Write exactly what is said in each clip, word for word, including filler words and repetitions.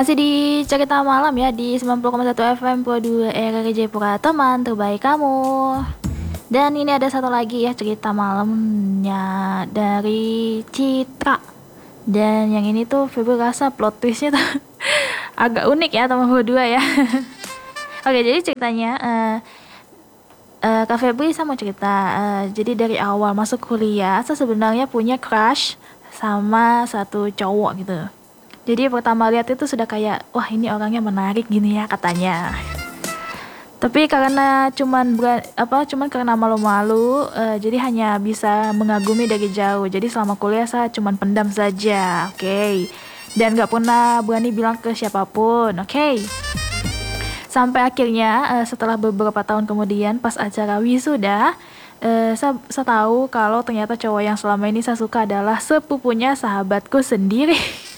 Masih di cerita malam ya di sembilan puluh koma satu F M Pro dua R R Jayapura, teman terbaik kamu. Dan ini ada satu lagi ya cerita malamnya dari Citra. Dan yang ini tuh Febri rasa plot twistnya tuh agak unik ya teman berdua ya. Oke, jadi ceritanya uh, uh, Kak Febri sama cerita. Uh, jadi dari awal masuk kuliah, saya sebenarnya punya crush sama satu cowok gitu. Jadi pertama lihat itu sudah kayak, wah ini orangnya menarik gini ya katanya. Tapi karena cuman ber, apa cuman karena malu-malu, uh, jadi hanya bisa mengagumi dari jauh. Jadi selama kuliah saya cuman pendam saja, oke. Okay? Dan nggak pernah berani bilang ke siapapun, oke. Okay? Sampai akhirnya uh, setelah beberapa tahun kemudian pas acara wisuda, uh, saya, saya tahu kalau ternyata cowok yang selama ini saya suka adalah sepupunya sahabatku sendiri.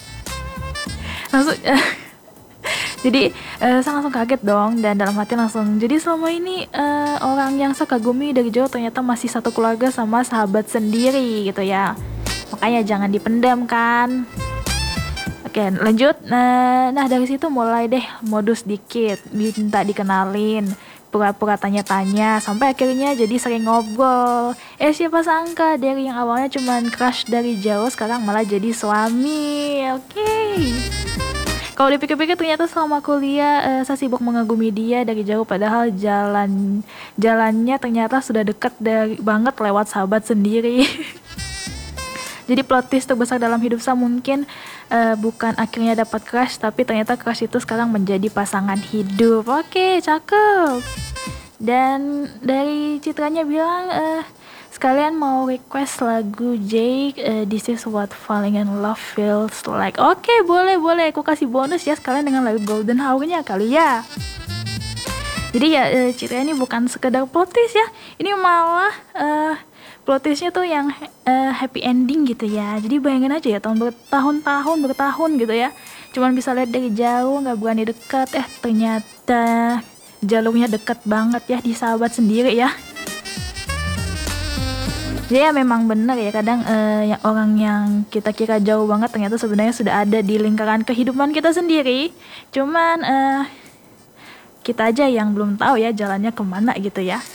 langsung uh, jadi uh, saya langsung kaget dong, dan dalam hati langsung, jadi selama ini uh, orang yang saya kagumi dari jauh ternyata masih satu keluarga sama sahabat sendiri gitu ya. Makanya jangan dipendam kan. Oke, lanjut. Nah, nah dari situ mulai deh modus dikit, minta dikenalin, pura-pura tanya-tanya, sampai akhirnya jadi sering ngobrol. Eh siapa sangka dari yang awalnya cuman crush dari jauh sekarang malah jadi suami. Oke. Okay. Kalau dipikir-pikir ternyata selama kuliah uh, saya sibuk mengagumi dia dari jauh, padahal jalan jalannya ternyata sudah dekat dari banget lewat sahabat sendiri. Jadi plot twist terbesar dalam hidup saya mungkin uh, bukan akhirnya dapat crush, tapi ternyata crush itu sekarang menjadi pasangan hidup. Oke, cakep. Dan dari citranya bilang uh, sekalian mau request lagu Jake, uh, This Is What Falling in Love Feels Like. Oke, boleh, boleh. Aku kasih bonus ya sekalian dengan lagu Golden Hour-nya kali ya. Jadi ya uh, Citra ini bukan sekedar plot twist ya. Ini malah uh, plot twistnya tuh yang uh, happy ending gitu ya. Jadi bayangin aja ya, tahun bertahun-tahun bertahun gitu ya, cuman bisa lihat dari jauh, nggak berani dekat. Eh ternyata jalurnya dekat banget ya di sahabat sendiri ya. Jadi ya memang benar ya, kadang uh, yang orang yang kita kira jauh banget ternyata sebenarnya sudah ada di lingkaran kehidupan kita sendiri. Cuman uh, kita aja yang belum tahu ya jalannya kemana gitu ya.